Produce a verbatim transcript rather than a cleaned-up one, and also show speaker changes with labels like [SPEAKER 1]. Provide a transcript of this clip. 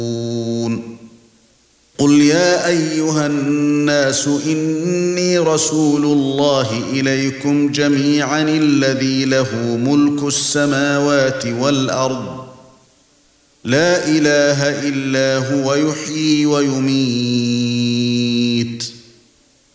[SPEAKER 1] قُلْ يَا أَيُّهَا النَّاسُ إِنِّي رَسُولُ اللَّهِ إِلَيْكُمْ جَمِيعًا الَّذِي لَهُ مُلْكُ السَّمَاوَاتِ وَالْأَرْضِ لَا إِلَٰهَ إِلَّا هُوَ يُحْيِي وَيُمِيتُ